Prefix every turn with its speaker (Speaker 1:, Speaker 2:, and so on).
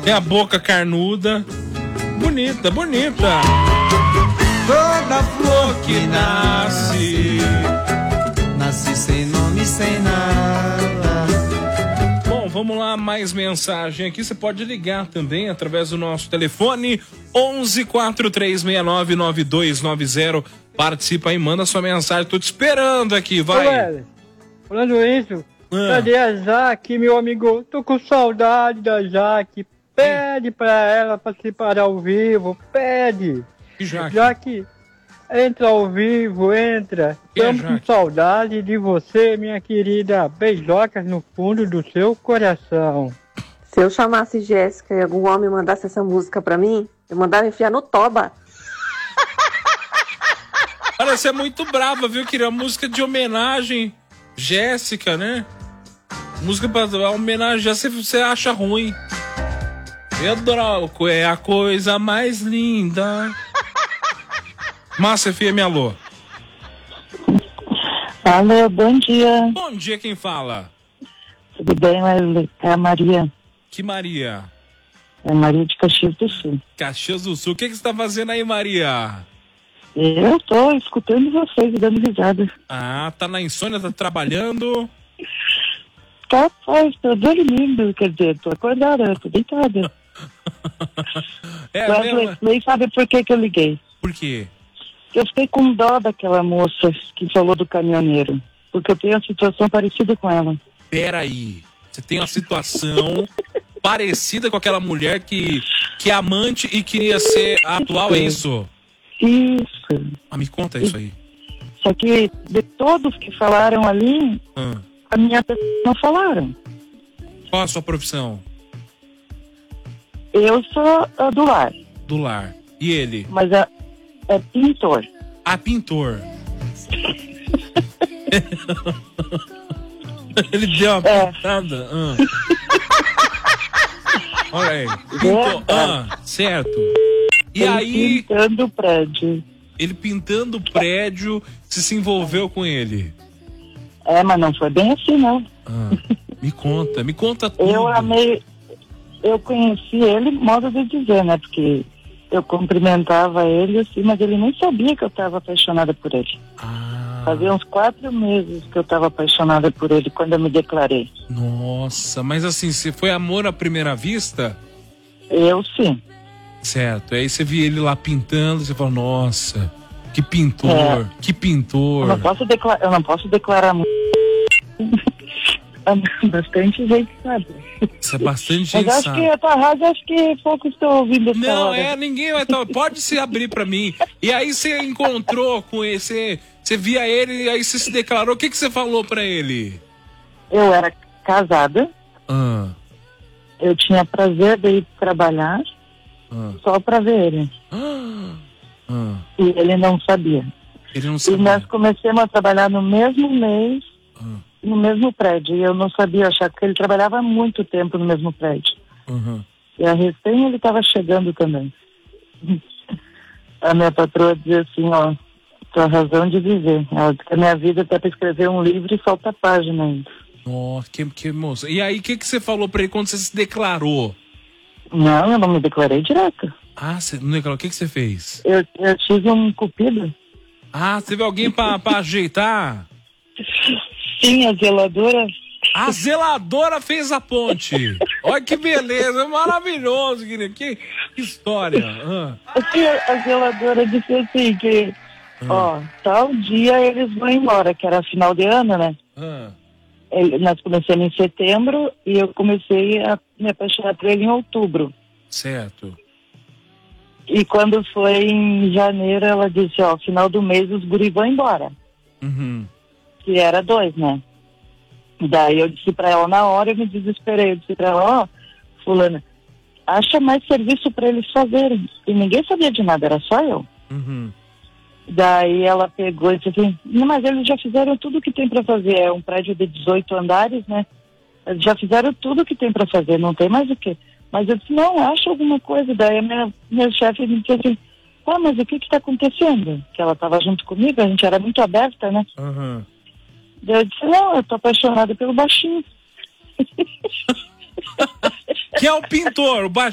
Speaker 1: Tem a boca carnuda. Bonita, bonita.
Speaker 2: Toda flor que nasce, nasce sem nome, sem nada.
Speaker 1: Bom, vamos lá, mais mensagem aqui. Você pode ligar também através do nosso telefone 11 4369 9290. Participa aí, manda sua mensagem. Tô te esperando aqui, vai.
Speaker 3: Falando isso, cadê a Jaque, meu amigo? Tô com saudade da Jaque. Pede pra ela participar ao vivo, pede. Jaque, entra ao vivo, entra. Estamos com saudade de você, minha querida. Beijocas no fundo do seu coração.
Speaker 4: Se eu chamasse Jéssica e algum homem mandasse essa música pra mim, eu mandava enfiar no toba.
Speaker 1: Olha, você é muito brava, viu? Queria música de homenagem. Jéssica, né? Música pra homenagear, você acha ruim. Pedro é a coisa mais linda. Márcia FM, alô.
Speaker 5: Alô, bom dia.
Speaker 1: Bom dia, quem fala?
Speaker 5: Tudo bem, Wesley? É a Maria.
Speaker 1: Que Maria?
Speaker 5: É a Maria de Caxias do Sul.
Speaker 1: Caxias do Sul. O que você tá fazendo aí, Maria?
Speaker 5: Eu tô escutando vocês e dando risada.
Speaker 1: Ah, tá na insônia, tá trabalhando?
Speaker 5: Capaz, tô dormindo, quer dizer, tô acordada, tô deitada. Wesley, sabe por que eu liguei?
Speaker 1: Por quê?
Speaker 5: Eu fiquei com dó daquela moça que falou do caminhoneiro, porque eu tenho uma situação parecida com ela.
Speaker 1: Peraí, você tem uma situação parecida com aquela mulher que é amante e queria ser atual, é isso?
Speaker 5: Isso.
Speaker 1: Ah, me conta isso aí.
Speaker 5: Só que de todos que falaram ali, a minha pessoa não falaram.
Speaker 1: Qual a sua profissão?
Speaker 5: Eu sou do lar.
Speaker 1: Do lar. E ele?
Speaker 5: Mas é pintor.
Speaker 1: Ah, pintor. Ele deu uma pintada. Olha aí. Pintor. Certo. E
Speaker 5: ele
Speaker 1: aí...
Speaker 5: pintando o prédio.
Speaker 1: Ele pintando o prédio, se envolveu com ele.
Speaker 5: Mas não foi bem assim, não.
Speaker 1: Me conta tudo.
Speaker 5: Eu conheci ele, modo de dizer, né? Porque eu cumprimentava ele assim, mas ele nem sabia que eu estava apaixonada por ele. Fazia uns 4 meses que eu estava apaixonada por ele quando eu me declarei.
Speaker 1: Nossa, mas assim, você foi amor à primeira vista?
Speaker 5: Eu sim.
Speaker 1: Certo, aí você via ele lá pintando, você falou, nossa, que pintor, que pintor.
Speaker 5: Eu não posso declarar muito. Bastante gente sabe.
Speaker 1: Isso é bastante gente
Speaker 5: mas acho
Speaker 1: sabe.
Speaker 5: Que a tua rádio, acho que poucos estão ouvindo essa hora.
Speaker 1: Ninguém vai estar. Pode se abrir pra mim. E aí você encontrou com ele, você via ele e aí você se declarou. O que você falou pra ele?
Speaker 5: Eu era casada. Eu tinha prazer de ir trabalhar só pra ver ele. E ele não sabia.
Speaker 1: Ele não sabia.
Speaker 5: E nós começamos a trabalhar no mesmo mês, no mesmo prédio. E eu não sabia, achar que ele trabalhava há muito tempo no mesmo prédio. E a recém ele estava chegando também. A minha patroa dizia assim, ó, tua razão de viver. Ela disse que a minha vida até para escrever um livro e falta página ainda.
Speaker 1: Nossa, que moça. E aí, o que você falou pra ele quando você se declarou?
Speaker 5: Não, eu não me declarei direto.
Speaker 1: Ah, você não declarou? O que você fez?
Speaker 5: Eu tive um cupido.
Speaker 1: Ah, você teve alguém pra ajeitar?
Speaker 5: Sim, a zeladora.
Speaker 1: A zeladora fez a ponte. Olha que beleza, maravilhoso, querido. Que história.
Speaker 5: A zeladora disse assim que, tal dia eles vão embora, que era final de ano, né? Nós começamos em setembro e eu comecei a me apaixonar por ele em outubro.
Speaker 1: Certo.
Speaker 5: E quando foi em janeiro, ela disse, final do mês os guris vão embora. Que era 2, né? Daí eu disse pra ela, na hora eu me desesperei, eu disse pra ela, fulana, acha mais serviço pra eles fazerem. E ninguém sabia de nada, era só eu. Daí ela pegou e disse assim, não, mas eles já fizeram tudo o que tem pra fazer, é um prédio de 18 andares, né? Eles já fizeram tudo o que tem pra fazer, não tem mais o quê. Mas eu disse, não, acha alguma coisa. Daí a minha chefe me disse assim, mas o que tá acontecendo? Que ela tava junto comigo, a gente era muito aberta, né? Daí eu disse, não, eu tô apaixonada pelo baixinho.
Speaker 1: Que é o pintor, o